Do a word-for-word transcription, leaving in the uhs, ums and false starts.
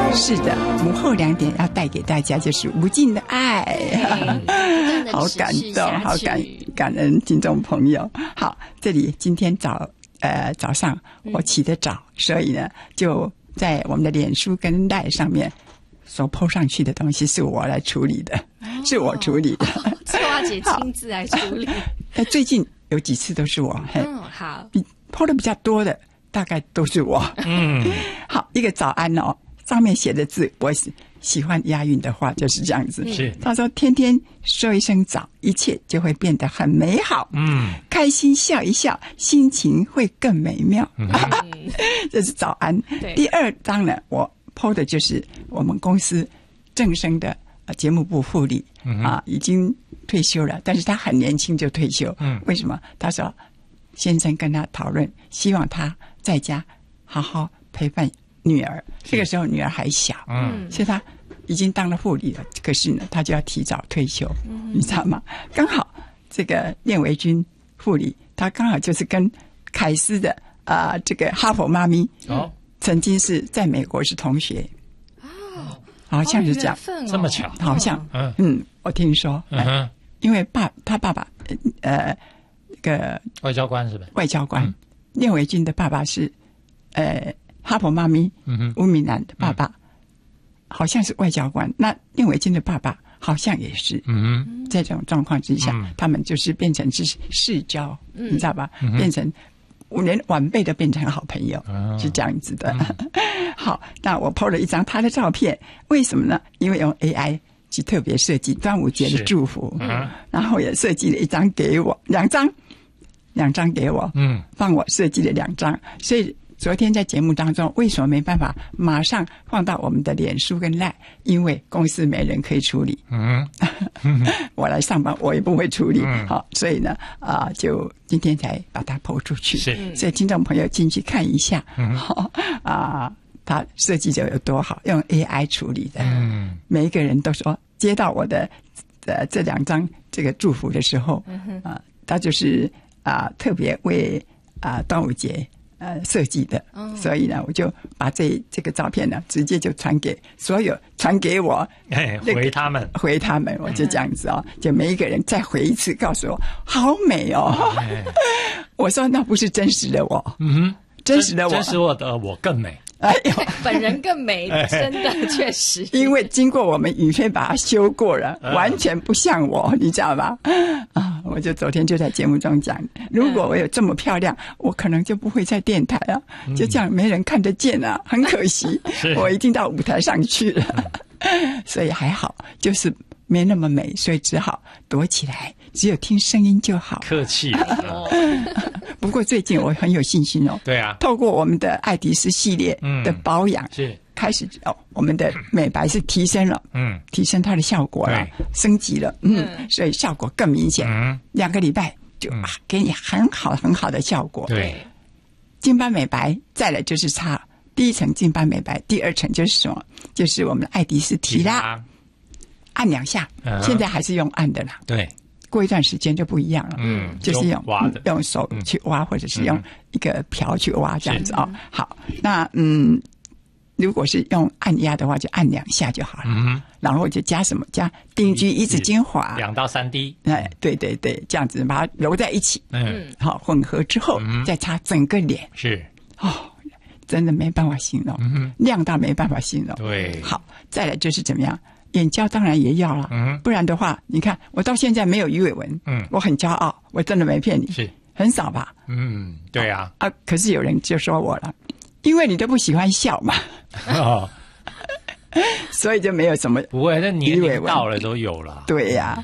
是的，午后两点要带给大家就是无尽的爱，好感动，好感感恩听众朋友。好，这里今天早呃早上我起得早，嗯、所以呢就在我们的脸书跟赖上面所 po 上去的东西是我来处理的，哦、是我处理的， 翠花姐亲自来处理。 呃，最近有几次都是我， 嗯，好， 比 po 的比较多的大概都是我。嗯，好，一个早安哦，上面写的字我喜欢押韵的话就是这样子。 是， 他说天天说一声早，一切就会变得很美好。嗯，开心笑一笑，心情会更美妙。嗯，这是早安。第二章呢，我 po 的就是我们公司正声的节目部副理、嗯、啊，已经退休了，但是他很年轻就退休。嗯，为什么？他说先生跟他讨论，希望他在家好好陪伴女儿，这个时候女儿还小，嗯，所以他已经当了护理了，可是呢，他就要提早退休，嗯、你知道吗？刚好这个练维君护理，他刚好就是跟凯斯的啊、呃，这个哈佛妈咪，哦，曾经是在美国是同学，哦，好像是这样， 哦、 这么巧， 好像，嗯嗯，我听说，嗯哼，因为爸他爸爸，呃，那个外交官是吧？ 外交官，练维君的爸爸是，呃。哈佛妈咪，嗯、吴敏南的爸爸、嗯、好像是外交官，那练维君的爸爸好像也是。嗯，在这种状况之下、嗯，他们就是变成是世交、嗯，你知道吧？嗯、变成连晚辈都变成好朋友，嗯、是这样子的。嗯、好，那我 po 了一张他的照片，为什么呢？因为用 A I 去特别设计端午节的祝福，嗯、然后也设计了一张给我，两张，两张给我，嗯，帮我设计了两张，所以。昨天在节目当中，为什么没办法马上放到我们的脸书跟 LINE？ 因为公司没人可以处理。嗯，我来上班，我也不会处理。嗯、好，所以呢，啊、呃，就今天才把它抛出去。是，所以听众朋友进去看一下。嗯，好啊，他设计者有多好，用 A I 处理的。嗯，每一个人都说接到我的呃这两张这个祝福的时候，啊、呃，他就是啊、呃、特别为啊、呃、端午节。呃，设计的，哦、所以呢，我就把这这个照片呢，直接就传给所有，传给我， 哎，回他们， 回他们，我就这样子哦，嗯、就每一个人再回一次，告诉我好美哦。哎、我说那不是真实的我，嗯哼，真实的我， 真实我的我更美。 哎呦， 本人更美，真的确实。 因为经过我们宇飞把它修过了，嗯、完全不像我，你知道吧？啊，我就昨天就在节目中讲，如果我有这么漂亮，我可能就不会在电台啊，嗯、就这样没人看得见啊，很可惜。我一定到舞台上去了，嗯、所以还好，就是没那么美，所以只好躲起来，只有听声音就好。 客气了。 不过最近我很有信心哦。 对啊。 透过我们的爱迪斯系列的保养，嗯、是开始哦，我们的美白是提升了，嗯，提升它的效果了，升级了，嗯，嗯所以效果更明显。嗯，两个礼拜就、嗯、给你很好很好的效果。对，金斑美白再来就是擦第一层金斑美白，第二层就是什么？就是我们的爱迪斯提拉。按两下、嗯，现在还是用按的啦。对，过一段时间就不一样了。嗯，就是用挖的，用手去挖，嗯、或者是用一个瓢去挖这样子哦。好，那嗯，如果是用按压的话，就按两下就好了。嗯，然后就加什么？加丁居一指精华， 两到三滴。 哎，对对对，这样子把它揉在一起。嗯，好，混合之后、嗯、再擦整个脸。是哦。真的没办法形容，嗯、亮到没办法形容。对，好，再来就是怎么样？眼胶当然也要了，嗯，不然的话，你看我到现在没有鱼尾纹，嗯，我很骄傲，我真的没骗你，是很少吧？嗯，对啊，啊，可是有人就说我了，因为你都不喜欢笑嘛，哦，所以就没有什么， 不会，那年龄到了都有了， 对呀、啊。